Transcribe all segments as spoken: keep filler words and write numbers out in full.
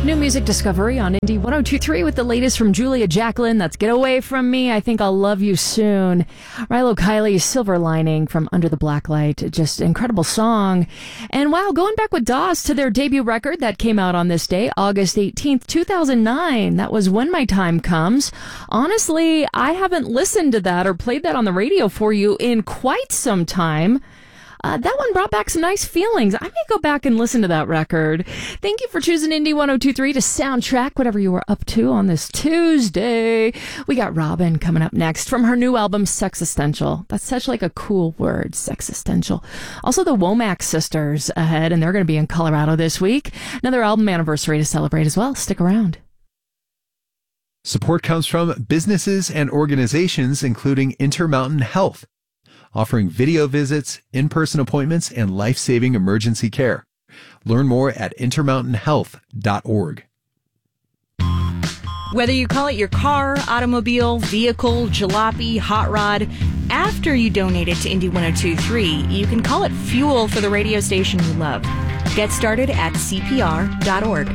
New music discovery on Indie one oh two point three with the latest from Julia Jacqueline. That's Get Away From Me. I Think I'll Love You Soon. Rilo Kiley's Silver Lining from Under the Black Light. Just incredible song. And wow, going back with D O S to their debut record that came out on this day, August eighteenth, two thousand nine. That was When My Time Comes. Honestly, I haven't listened to that or played that on the radio for you in quite some time. Uh, that one brought back some nice feelings. I may go back and listen to that record. Thank you for choosing Indie one oh two point three to soundtrack whatever you were up to on this Tuesday. We got Robyn coming up next from her new album, Sexistential. That's such like a cool word, Sexistential. Also, the Womack sisters ahead, and they're going to be in Colorado this week. Another album anniversary to celebrate as well. Stick around. Support comes from businesses and organizations, including Intermountain Health, offering video visits, in-person appointments, and life-saving emergency care. Learn more at intermountain health dot org. Whether you call it your car, automobile, vehicle, jalopy, hot rod, after you donate it to Indie one oh two point three, you can call it fuel for the radio station you love. Get started at C P R dot org.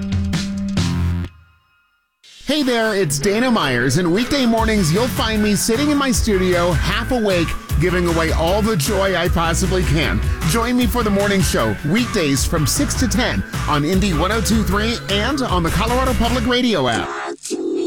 Hey there, it's Dana Myers, and weekday mornings you'll find me sitting in my studio, half awake, giving away all the joy I possibly can. Join me for the morning show, weekdays from six to ten on Indie one oh two point three and on the Colorado Public Radio app.